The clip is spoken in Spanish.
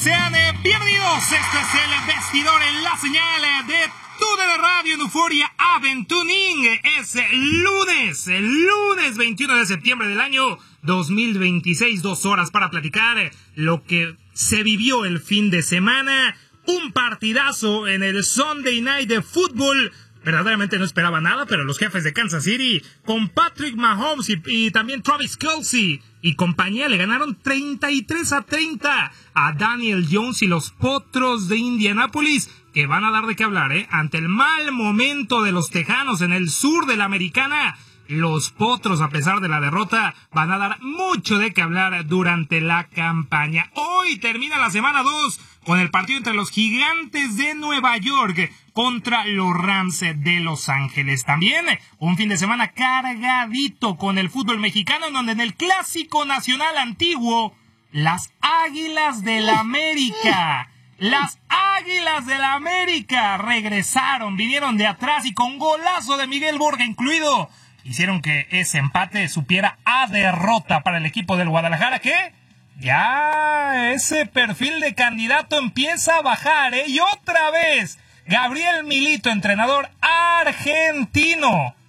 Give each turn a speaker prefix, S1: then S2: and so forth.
S1: Sean bienvenidos. Este es el vestidor en la señal de TUDN Radio en Euforia Aventuning. Es lunes 21 de septiembre del año 2026. 2 horas para platicar lo que se vivió el fin de semana. Un partidazo en el Sunday Night de fútbol. Verdaderamente no esperaba nada, pero los jefes de Kansas City, con Patrick Mahomes y también Travis Kelce y compañía, le ganaron 33-30 a Daniel Jones y los Potros de Indianápolis, que van a dar de qué hablar, ante el mal momento de los Tejanos en el sur de la Americana. Los Potros, a pesar de la derrota, van a dar mucho de qué hablar durante la campaña. Hoy termina la semana 2 con el partido entre los Gigantes de Nueva York contra los Rams de Los Ángeles. También un fin de semana cargadito con el fútbol mexicano, en donde en el Clásico Nacional antiguo, las Águilas del América... Las Águilas del América regresaron, vinieron de atrás y con golazo de Miguel Borja incluido, hicieron que ese empate supiera a derrota para el equipo del Guadalajara, que ya ese perfil de candidato empieza a bajar, Y otra vez, Gabriel Milito, entrenador argentino,